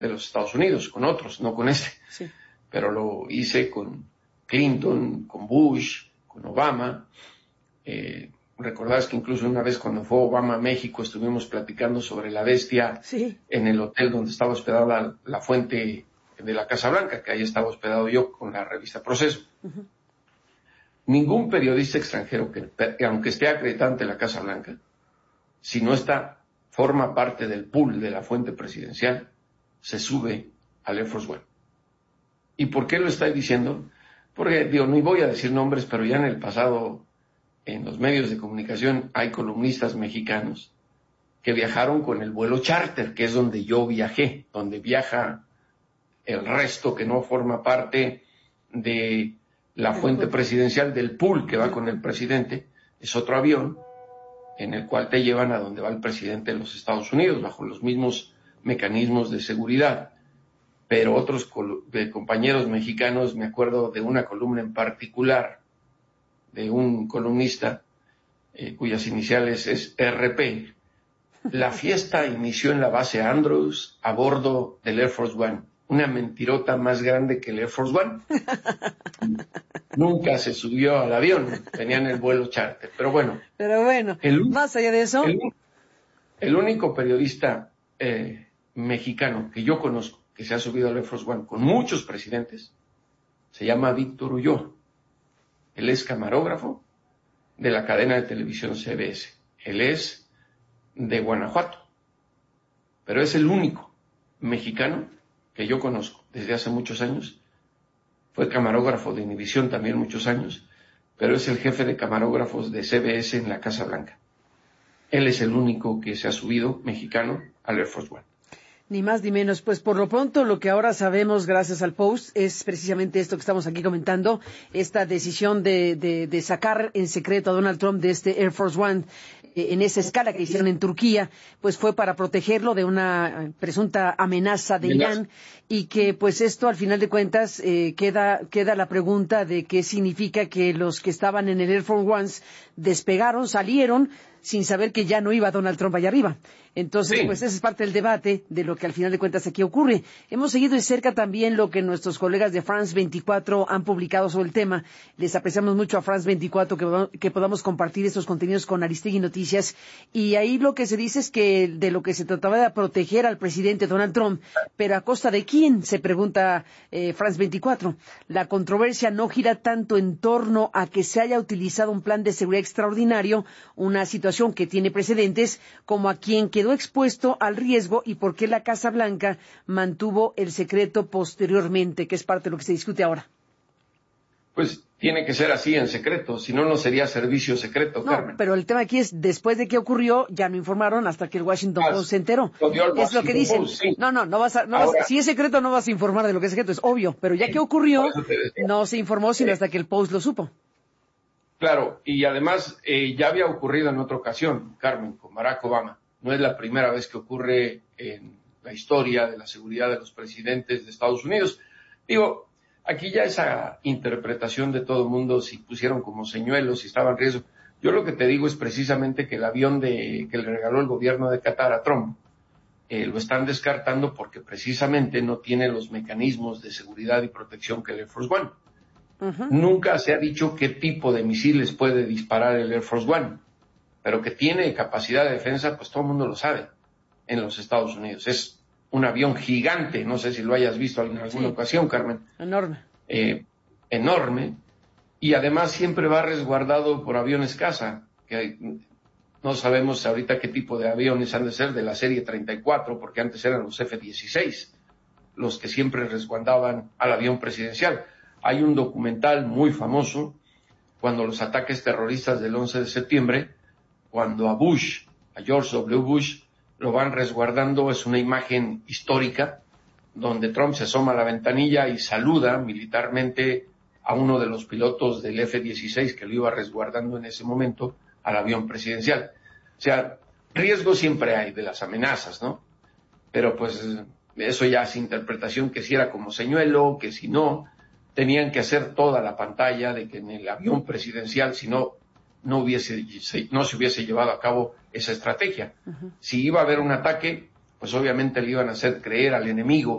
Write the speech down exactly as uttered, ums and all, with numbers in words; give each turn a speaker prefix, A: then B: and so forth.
A: de los Estados Unidos, con otros, no con este.
B: Sí.
A: Pero lo hice con Clinton, con Bush, con Obama. Eh, Recordarás que incluso una vez cuando fue Obama a México estuvimos platicando sobre la bestia
B: sí.
A: en el hotel donde estaba hospedada la, la fuente de la Casa Blanca, que ahí estaba hospedado yo con la revista Proceso. Uh-huh. Ningún periodista extranjero que, que aunque esté acreditado ante la Casa Blanca, si no está, forma parte del pool de la fuente presidencial, se sube al Air Force One. ¿Y por qué lo estoy diciendo? Porque, digo, no voy a decir nombres, pero ya en el pasado, en los medios de comunicación, hay columnistas mexicanos que viajaron con el vuelo charter, que es donde yo viajé, donde viaja el resto que no forma parte de la fuente presidencial del pool que va con el presidente. Es otro avión en el cual te llevan a donde va el presidente de los Estados Unidos, bajo los mismos mecanismos de seguridad. Pero otros de compañeros mexicanos, me acuerdo de una columna en particular, de un columnista eh, cuyas iniciales es R P. La fiesta inició en la base Andrews a bordo del Air Force One. Una mentirota más grande que el Air Force One. Nunca se subió al avión, tenían el vuelo charter. Pero bueno.
B: Pero bueno, el, más allá de eso.
A: El, el único periodista eh, mexicano que yo conozco que se ha subido al Air Force One con muchos presidentes se llama Víctor Ulloa. Él es camarógrafo de la cadena de televisión C B S. Él es de Guanajuato, pero es el único mexicano que yo conozco desde hace muchos años. Fue camarógrafo de Univisión también muchos años, pero es el jefe de camarógrafos de C B S en la Casa Blanca. Él es el único que se ha subido, mexicano, al Air Force One.
B: Ni más ni menos. Pues por lo pronto lo que ahora sabemos gracias al Post es precisamente esto que estamos aquí comentando, esta decisión de, de, de sacar en secreto a Donald Trump de este Air Force One eh, en esa escala que hicieron en Turquía, pues fue para protegerlo de una presunta amenaza de Irán, y que pues esto al final de cuentas eh, queda, queda la pregunta de qué significa que los que estaban en el Air Force One despegaron, salieron, sin saber que ya no iba Donald Trump allá arriba. Entonces, sí. pues esa es parte del debate de lo que al final de cuentas aquí ocurre. Hemos seguido de cerca también lo que nuestros colegas de France veinticuatro han publicado sobre el tema. Les apreciamos mucho a France veinticuatro que, que podamos compartir estos contenidos con Aristegui Noticias. Y ahí lo que se dice es que de lo que se trataba era proteger al presidente Donald Trump. ¿Pero a costa de quién? Se pregunta eh, France veinticuatro. La controversia no gira tanto en torno a que se haya utilizado un plan de seguridad extraordinario, una situación que tiene precedentes, como a quien quedó expuesto al riesgo y por qué la Casa Blanca mantuvo el secreto posteriormente, que es parte de lo que se discute ahora.
A: Pues tiene que ser así en secreto, si no, no sería servicio secreto,
B: no,
A: Carmen.
B: Pero el tema aquí es, después de que ocurrió, ya no informaron hasta que el Washington Post se enteró. Lo es lo que dicen. Post, sí. No, no, no vas a, no Ahora, vas, si es secreto no vas a informar de lo que es secreto, es obvio, pero ya que ocurrió, no se informó sino sí. hasta que el Post lo supo.
A: Claro, y además eh, ya había ocurrido en otra ocasión, Carmen, con Barack Obama. No es la primera vez que ocurre en la historia de la seguridad de los presidentes de Estados Unidos. Digo, aquí ya esa interpretación de todo el mundo, si pusieron como señuelos, si estaba en riesgo. Yo lo que te digo es precisamente que el avión de que le regaló el gobierno de Qatar a Trump, eh, lo están descartando porque precisamente no tiene los mecanismos de seguridad y protección que el Air Force One. Uh-huh. Nunca se ha dicho qué tipo de misiles puede disparar el Air Force One, pero que tiene capacidad de defensa, pues todo el mundo lo sabe en los Estados Unidos. Es un avión gigante, no sé si lo hayas visto en alguna sí. ocasión, Carmen.
B: Enorme.
A: Eh, enorme, y además siempre va resguardado por aviones caza, que hay, no sabemos ahorita qué tipo de aviones han de ser de la serie treinta y cuatro, porque antes eran los F dieciséis, los que siempre resguardaban al avión presidencial. Hay un documental muy famoso, cuando los ataques terroristas del once de septiembre, cuando a Bush, a George W. Bush, lo van resguardando, es una imagen histórica, donde Trump se asoma a la ventanilla y saluda militarmente a uno de los pilotos del F dieciséis que lo iba resguardando en ese momento al avión presidencial. O sea, riesgo siempre hay de las amenazas, ¿no? Pero pues eso ya es interpretación, que si era como señuelo, que si no, tenían que hacer toda la pantalla de que en el avión presidencial, si no, no hubiese, no se hubiese llevado a cabo esa estrategia. Uh-huh. Si iba a haber un ataque, pues obviamente le iban a hacer creer al enemigo